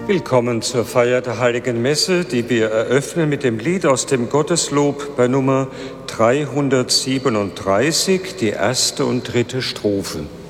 Willkommen zur Feier der Heiligen Messe, die wir eröffnen mit dem Lied aus dem Gotteslob bei Nummer 337, die erste und dritte Strophe.